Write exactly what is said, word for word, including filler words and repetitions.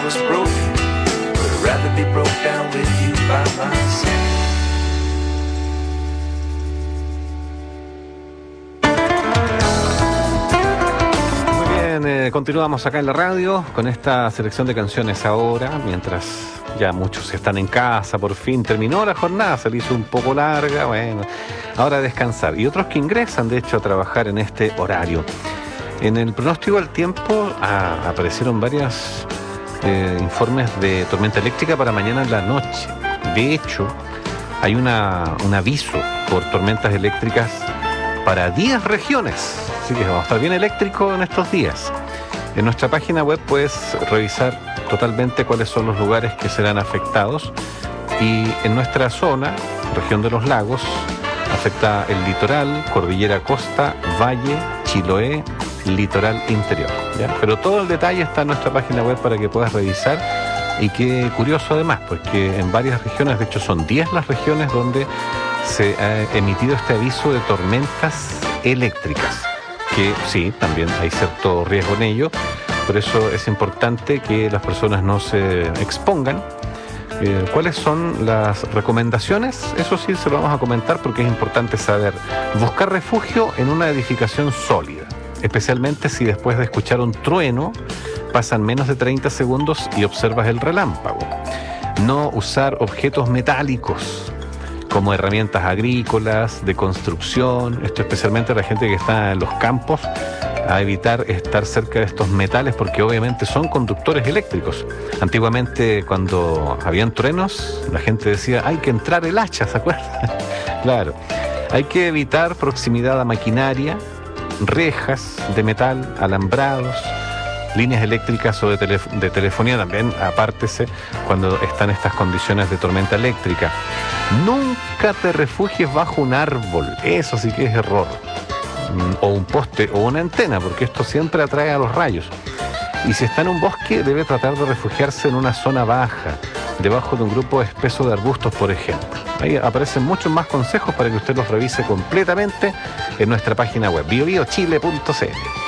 was broken, but I'd rather be broke down with you by my side. Eh, continuamos acá en la radio con esta selección de canciones ahora, mientras ya muchos están en casa, por fin terminó la jornada, se le hizo un poco larga, bueno, ahora a descansar. Y otros que ingresan, de hecho, a trabajar en este horario. En el pronóstico del tiempo ah, aparecieron varios eh, informes de tormenta eléctrica para mañana en la noche. De hecho, hay una, un aviso por tormentas eléctricas para diez regiones. Así que vamos a estar bien eléctrico en estos días. En nuestra página web puedes revisar totalmente cuáles son los lugares que serán afectados. Y en nuestra zona, región de los lagos, afecta el litoral, cordillera costa, valle, Chiloé, litoral interior, ¿ya? Pero todo el detalle está en nuestra página web para que puedas revisar. Y qué curioso además, pues que en varias regiones, de hecho son diez las regiones donde se ha emitido este aviso de tormentas eléctricas. Que sí, también hay cierto riesgo en ello, por eso es importante que las personas no se expongan. Eh, ¿Cuáles son las recomendaciones? Eso sí se lo vamos a comentar porque es importante saber. Buscar refugio en una edificación sólida, especialmente si después de escuchar un trueno pasan menos de treinta segundos y observas el relámpago. No usar objetos metálicos como herramientas agrícolas, de construcción, esto especialmente la gente que está en los campos, a evitar estar cerca de estos metales porque obviamente son conductores eléctricos. Antiguamente cuando habían truenos, la gente decía, hay que entrar el hacha, ¿se acuerdan? Claro, hay que evitar proximidad a maquinaria, rejas de metal, alambrados, líneas eléctricas o de, telef- de telefonía también, apártese cuando están estas condiciones de tormenta eléctrica. Nunca te refugies bajo un árbol, eso sí que es error, o un poste o una antena, porque esto siempre atrae a los rayos. Y si está en un bosque, debe tratar de refugiarse en una zona baja, debajo de un grupo espeso de arbustos, por ejemplo. Ahí aparecen muchos más consejos para que usted los revise completamente en nuestra página web bio bio chile punto c l.